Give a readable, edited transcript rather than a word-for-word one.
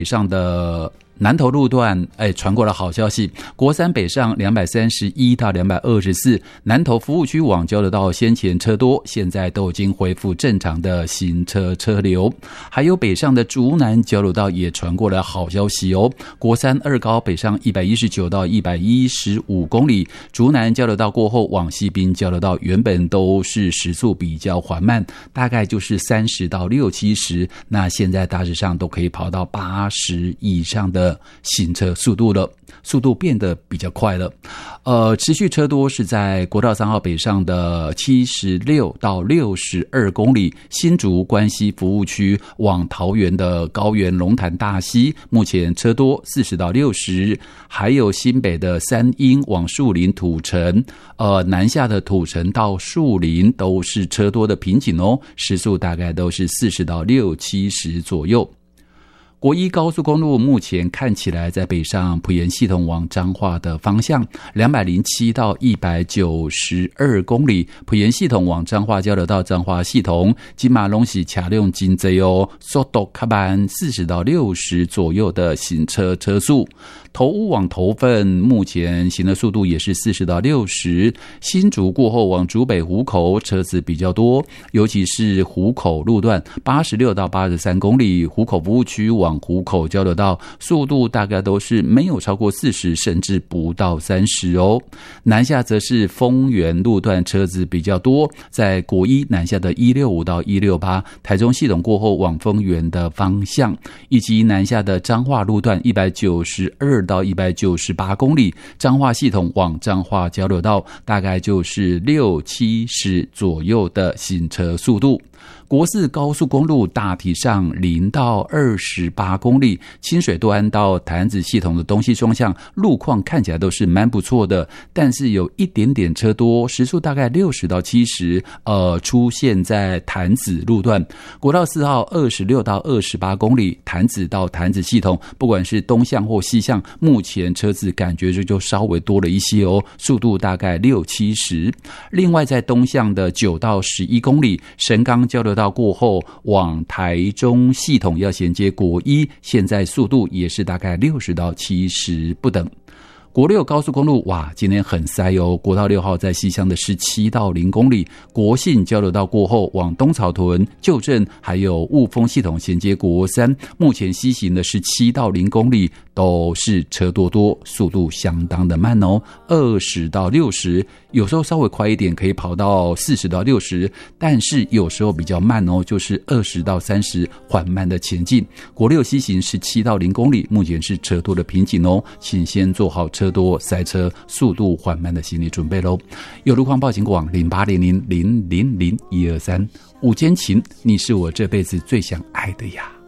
上的南投路段传过了好消息，国三北上231到224，南投服务区往交流道先前车多，现在都已经恢复正常的行车车流。还有北上的竹南交流道也传过了好消息哦，国三二高北上119到115公里，竹南交流道过后往西滨交流道原本都是时速比较缓慢，大概就是30到60-70，那现在大致上都可以跑到80以上的行车速度了，速度变得比较快了。持续车多是在国道3号北上的76到62公里，新竹关西服务区往桃园的高原龙潭大溪，目前车多40到60，还有新北的三鹰往树林土城，南下的土城到树林都是车多的瓶颈哦，时速大概都是40到60-70左右。国一高速公路目前看起来在北上埔盐系统往彰化的方向207到192公里，埔盐系统往彰化交流道彰化系统金马龙喜车辆真多哦，速度较慢40到60左右的行车车速。头屋往头份目前行的速度也是40到60，新竹过后往竹北湖口车子比较多，尤其是湖口路段86到83公里，湖口服务区往湖口交流道速度大概都是没有超过40，甚至不到30哦。南下则是丰原路段车子比较多，在国一南下的165到168，台中系统过后往丰原的方向，以及南下的彰化路段192到198公里，彰化系统往彰化交流道大概就是60-70左右的行车速度。国四高速公路大体上0到28公里，清水端到潭子系统的东西双向路况看起来都是蛮不错的，但是有一点点车多，时速大概60到70，出现在潭子路段。国道4号26到28公里，潭子到潭子系统，不管是东向或西向，目前车子感觉就稍微多了一些哦，速度大概60-70。另外在东向的9到11公里，神冈交流道过后往台中系统要衔接国一，现在速度也是大概60到70不等。国六高速公路哇，今天很塞哦，国道6号在西向的17到0公里，国信交流道过后往东草屯、旧镇还有雾峰系统衔接国三，目前西行的17到0公里都是车多，速度相当的慢哦，20到60，有时候稍微快一点可以跑到40到60，但是有时候比较慢哦，就是20到30缓慢的前进。国六西行17到0公里，目前是车多的瓶颈哦，请先做好车多塞车速度缓慢的心理准备咯。有路况报警广0800000123，午间情，你是我这辈子最想爱的呀。